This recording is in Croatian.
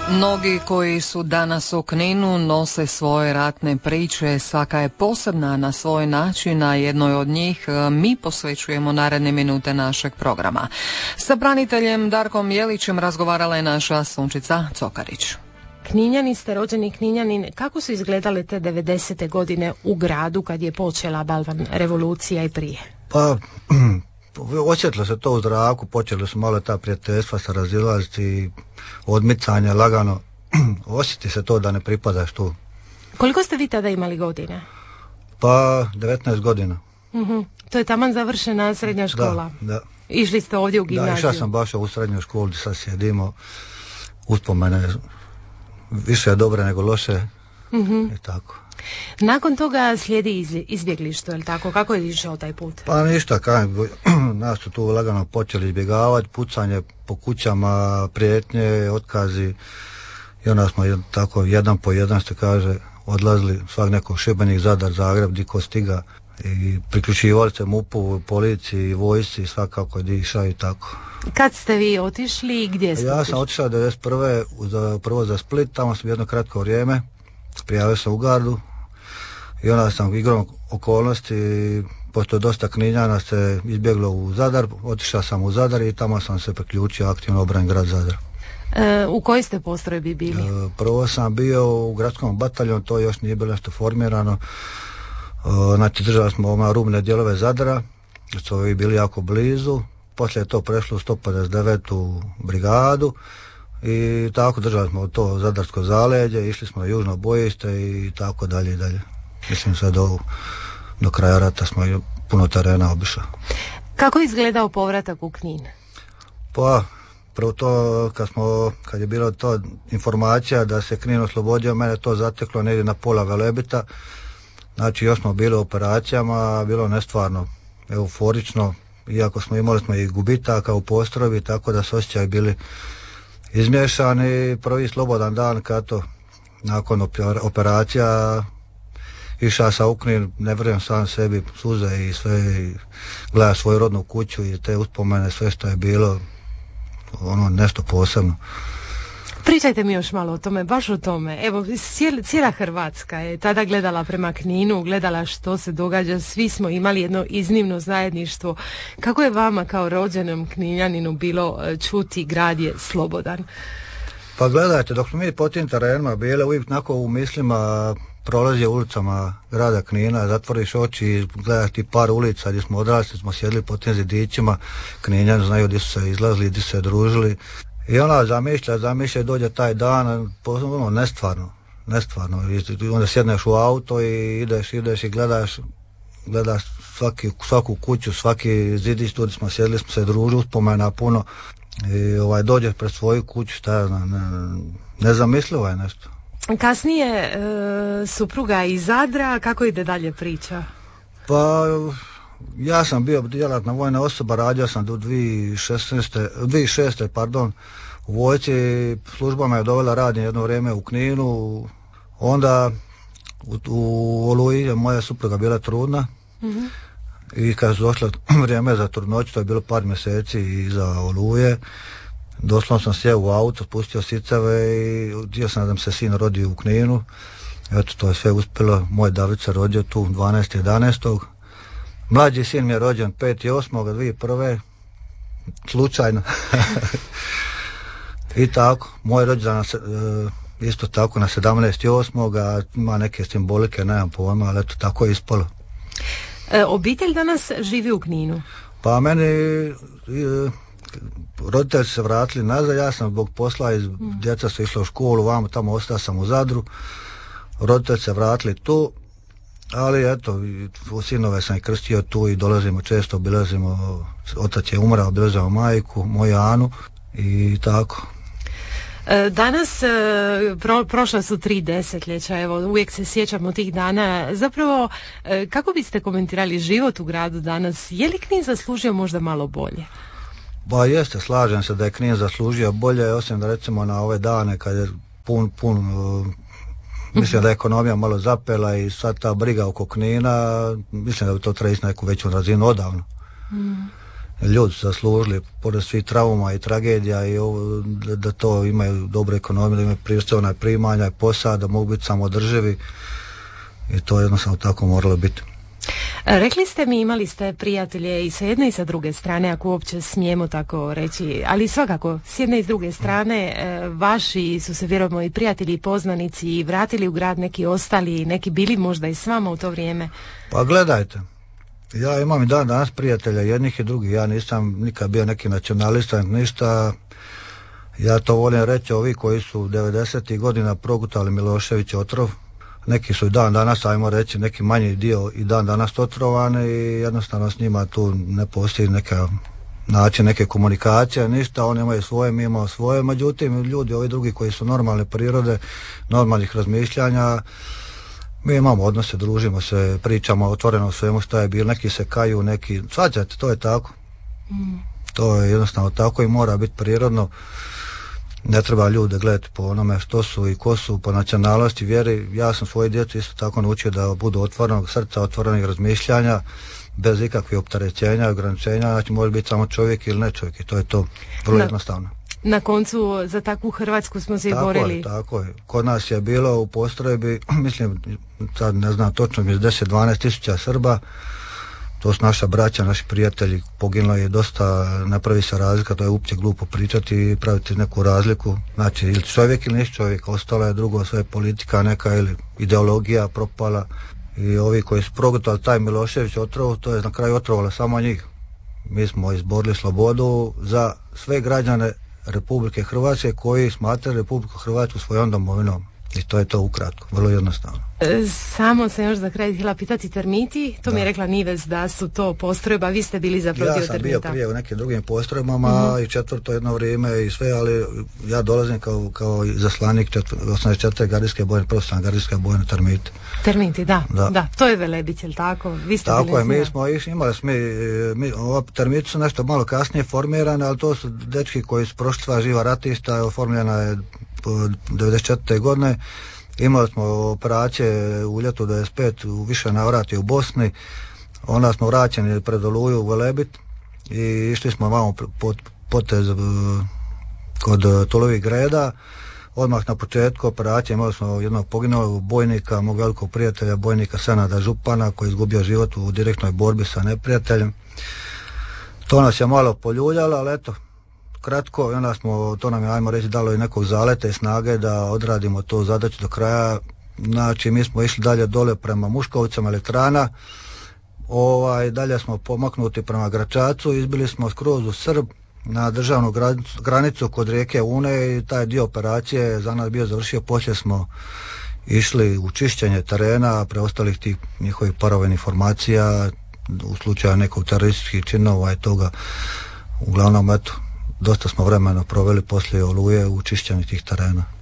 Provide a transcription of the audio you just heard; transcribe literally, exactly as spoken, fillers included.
Mnogi koji su danas u Kninu nose svoje ratne priče, svaka je posebna na svoj način, a jednoj od njih mi posvećujemo naredne minute našeg programa. Sa braniteljem Darkom Jelićem razgovarala je naša Sunčica Cokarić. Kninjani ste, rođeni Kninjanin. Kako su izgledale te devedesete godine u gradu kad je počela Balvan revolucija i prije? Pa, osjetilo se to u zraku, počeli su malo ta prijateljstva se razilaziti, odmicanja lagano. Osjeti se to da ne pripadaš tu. Koliko ste vi tada imali godina? Pa, devetnaest godina. Uh-huh. To je taman završena srednja škola? Da, da. Išli ste ovdje u gimnaziju? Da, išao sam baš u srednju školu gdje sad sjedimo. Uspomene više je dobre nego loše. Uh-huh. I tako. Nakon toga slijedi izbjeglištvo, je li tako? Kako je išao taj put? Pa ništa, kaj, nas su tu lagano počeli izbjegavati, pucanje po kućama, prijetnje, otkazi i onda smo jed, tako jedan po jedan se kaže odlazili, svak neko Šibenik, Zadar, Zagreb, di ko stiga i priključivali se MUP-u, policiji, vojsci, svakako je išao i tako. Kad ste vi otišli i gdje ste Ja otišli? sam otišao devedeset prve za, prvo za Split, tamo sam jedno kratko vrijeme, prijavio sam u gardu i onda sam igrom okolnosti, pošto je dosta Kninjana se izbjeglo u Zadar, otišao sam u Zadar i tamo sam se priključio aktivno obrani grad Zadar. E, u kojoj ste postrojbi bili? E, prvo sam bio u gradskom bataljonu, to još nije bilo nešto formirano. E, znači držali smo ove rubne dijelove Zadra, su ovi bili jako blizu, poslije je to prešlo u sto pedeset devetu brigadu i tako držali smo to zadarsko zaleđe, išli smo na južno bojište i tako dalje i dalje. Mislim sad do, do kraja rata smo puno terena obišli. Kako je izgledao povratak u Knin? Pa, prvo to kad smo, kad je bilo to informacija da se Knin oslobodio, mene to zateklo negdje na pola Velebita. Znači još smo bili u operacijama, bilo nestvarno euforično, iako smo imali smo i gubitaka u postrojbi, tako da su osjećaji bili izmiješani. Prvi slobodan dan kad to nakon operacija išao sam u Knin, ne vjerujem sam sebi, suze i sve, i gleda svoju rodnu kuću i te uspomene, sve što je bilo, ono nešto posebno. Pričajte mi još malo o tome, baš o tome. Evo, cijela, cijela Hrvatska je tada gledala prema Kninu, gledala što se događa, svi smo imali jedno iznimno zajedništvo. Kako je vama kao rođenom Kninjaninu bilo čuti grad je slobodan? Pa gledajte, dok smo mi po tim terenima bili, uvijek nako u mislima prolazi ulicama grada Knina, zatvoriš oči i gledaš ti par ulica gdje smo odrasli, smo sjedili po tim zidićima, Kninjani znaju gdje su se izlazili, gdje su se družili. I ona zamišlja, zamišlja i dođe taj dan, ono, nestvarno, nestvarno. I onda sjedneš u auto i ideš, ideš i gledaš, gledaš svaki, svaku kuću, svaki zidić, tu smo sjedili, smo se družili, uspomena puno. I ovaj, dođeš pred svoju kuću, šta ja znam, ne, nezamislivo je nešto. Kasnije e, supruga iz Zadra, kako ide dalje priča? Pa ja sam bio djelatna vojna osoba, radio sam do dvije tisuće šeste pardon, u vojci, služba me je dovela radnje jedno vrijeme u Kninu, onda u, u Oluji moja supruga bila trudna. Mm-hmm. I kad su došle vrijeme za trudnoću, to je bilo par mjeseci iza Oluje, doslovno sam sjeo u auto, spustio sicave i htio sam da mi se sin rodi u Kninu. Eto, to je sve uspjelo, moj David se rodio tu dvanaest jedanaestog Mlađi sin mi je rođen peti osmog dvije tisuće prve slučajno. I tako, moj rođendan isto tako na sedamnaest osmog ima neke simbolike, nemam pojma, ali eto, tako je ispalo. E, obitelj danas živi u Kninu? Pa meni e, roditelji se vratili nazad, ja sam zbog posla, iz, mm. djeca su išla u školu, vamo tamo ostao sam u Zadru, roditelji se vratili tu, ali eto, sinove sam i krstio tu i dolazimo često, obilazimo, otac je umrao, obilazimo majku, moju Anu i tako. Danas, pro, prošla su tri desetljeća, evo, uvijek se sjećamo tih dana. Zapravo, kako biste komentirali život u gradu danas? Je li Knin zaslužio možda malo bolje? Ba jeste, slažem se da je Knin zaslužio bolje, osim da recimo na ove dane kad je pun, pun, uh, mislim da je ekonomija malo zapela i sad ta briga oko Knina, mislim da bi to treba ići na neku veću razinu odavno. Mm. ljudi su zaslužili, pored svih trauma i tragedija, i ovo, da, da to imaju dobru ekonomiju, da imaju pristojna primanja i posao, da mogu biti samodrživi, i to jednostavno tako moralo biti. Rekli ste mi, imali ste prijatelje i sa jedne i sa druge strane, ako uopće smijemo tako reći, ali svakako s jedne i s druge strane vaši su se vjerojatno i prijatelji i poznanici vratili u grad, neki ostali, neki bili možda i s vama u to vrijeme. Pa gledajte, ja imam i dan danas prijatelja jednih i drugih, ja nisam nikad bio neki nacionalista, ništa. Ja to volim reći, ovi koji su devedesetih godina progutali Milošević otrov, neki su i dan danas, ajmo reći, neki manji dio i dan danas otrovane, i jednostavno s njima tu ne postoji neka način neke komunikacije, ništa, oni imaju svoje, mi imamo svoje, međutim ljudi, ovi drugi koji su normalne prirode, normalnih razmišljanja, mi imamo odnose, družimo se, pričamo otvoreno o svemu što je bilo, neki se kaju, neki, svađate, to je tako. Mm. To je jednostavno tako i mora biti prirodno. Ne treba ljude gledati po onome što su i ko su, po nacionalnosti, vjeri. Ja sam svoje djecu isto tako naučio da budu otvorenog srca, otvorenih razmišljanja, bez ikakvih opterećenja, ograničenja, znači može biti samo čovjek ili ne čovjek, i to je to, vrlo jednostavno. Na koncu za takvu Hrvatsku smo se i borili. Je, tako je. Kod nas je bilo u postrojbi, mislim, sad ne znam točno, iz deset do dvanaest tisuća Srba, to su naša braća, naši prijatelji, poginulo je dosta, napravi se razlika, to je uopće glupo pričati i praviti neku razliku, znači ili čovjek ili niš čovjek, ostalo je drugo, sve politika neka ili ideologija propala, i ovi koji su progutali taj Milošević otrov, to je na kraju otrovalo samo njih. Mi smo izborili slobodu za sve građane Republike Hrvatske koji smatraju Republiku Hrvatsku svojom domovinom, i to je to ukratko, vrlo jednostavno. Samo se još za kraj htjela pitati, termiti, to da. Mi je rekla Nives da su to postrojba, vi ste bili zapravo dio termita. Ja sam bio prije u nekim drugim postrojbama, uh-huh. i četvrto jedno vrijeme i sve, ali ja dolazim kao, kao izaslanik osamdeset četvrte gardijske bojne, profesionalne gardijske bojne termiti. Termiti, da, da, da, to je Velebit, jel tako? Vi ste tako je, mi smo išli, imali smo, mi, ova termiti su nešto malo kasnije formirane, ali to su dečki koji su prošli živa ratista, oformljena je devedeset četvrte godine. Imali smo operacije u ljetu devedeset pete u više navrati u Bosni, onda smo vraćeni pred Oluju u Velebit i išli smo malo pot, potez kod Tulovih Greda. Odmah na početku operacije imali smo jednog poginulog bojnika, mog velikog prijatelja, bojnika Senada Župana, koji je izgubio život u direktnoj borbi sa neprijateljem. To nas je malo poljuljalo, ali eto, kratko, i onda smo, to nam je, ajmo reći, dalo i nekog zaleta i snage da odradimo tu zadaću do kraja. Znači, mi smo išli dalje dole prema Muškovicama, elektrana, ovaj, dalje smo pomaknuti prema Gračacu, izbili smo skroz u Srb, na državnu granicu, granicu kod rijeke Une, i taj dio operacije je za nas bio završio. Poslije smo išli u čišćenje terena, preostalih tih njihovih paravojnih formacija, u slučaju nekog terorističkih činova i toga. Uglavnom, eto, dosta smo vremena proveli poslije Oluje u čišćenju tih terena.